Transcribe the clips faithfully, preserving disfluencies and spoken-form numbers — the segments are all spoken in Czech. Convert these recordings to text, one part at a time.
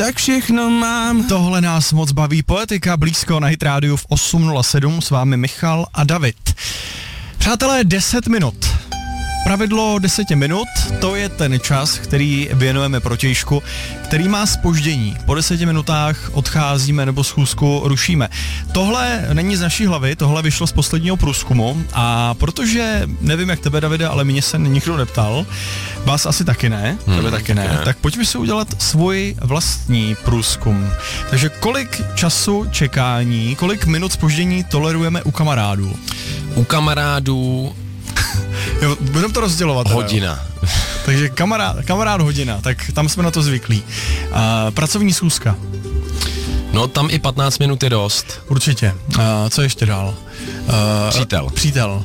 tak všechno mám. Tohle nás moc baví. Poetika blízko na Hit rádiu v osm nula sedm, s vámi Michal a David. Přátelé, deset minut. Pravidlo deseti minut, to je ten čas, který věnujeme protějšku, který má zpoždění. Po deseti minutách odcházíme nebo schůzku rušíme. Tohle není z naší hlavy, tohle vyšlo z posledního průzkumu a protože, nevím jak tebe, Davide, ale mě se nikdo neptal, vás asi taky ne, tebe hmm, taky ne, ne, tak pojďme si udělat svůj vlastní průzkum. Takže kolik času čekání, kolik minut zpoždění tolerujeme u kamarádů? U kamarádů... Jo, budeme to rozdělovat. Hodina. Jo. Takže kamarád, kamarád hodina, tak tam jsme na to zvyklí. Uh, pracovní schůzka. No tam i patnáct minut je dost. Určitě. Uh, co ještě dál? Uh, Přítel. Přítel.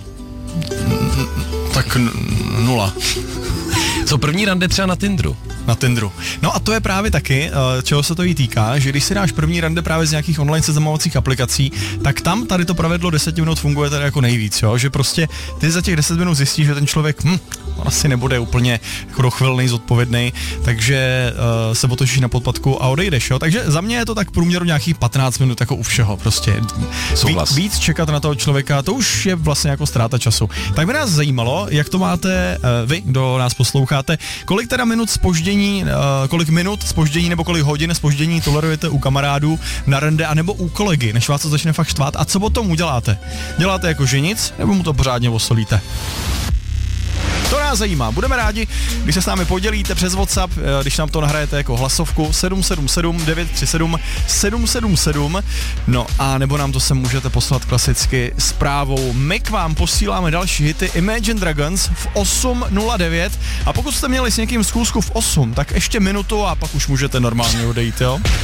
Tak n- nula. Co první rande třeba na Tinderu? Na Tinderu. No a to je právě taky, čeho se to jí týká, že když si dáš první rande právě z nějakých online seznamovacích aplikací, tak tam tady to pravidlo deset minut funguje tady jako nejvíc, jo? Že prostě ty za těch deset minut zjistíš, že ten člověk hm, on asi nebude úplně jako dochvilnej, zodpovědnej, takže uh, se otočíš na podpatku a odejdeš, jo? Takže za mě je to tak průměru nějakých patnáct minut jako u všeho, prostě. Souhlas. Víc, víc čekat na toho člověka, to už je vlastně jako ztráta času. Tak by nás zajímalo, jak to máte uh, vy, kdo nás posloucháte, kolik teda minut zpoždění Uh, kolik minut zpoždění nebo kolik hodin zpoždění tolerujete u kamarádů na rande a nebo u kolegy, než vás to začne fakt štvát a co potom uděláte? Děláte jako že nic, nebo mu to pořádně osolíte? To nás zajímá. Budeme rádi, když se s námi podělíte přes WhatsApp, když nám to nahrajete jako hlasovku sedm sedm sedm devět tři sedm sedm sedm sedm. No a nebo nám to sem můžete poslat klasicky zprávou. My k vám posíláme další hity Imagine Dragons v osm nula devět a pokud jste měli s někým schůzku v osm, tak ještě minutu a pak už můžete normálně odejít, jo?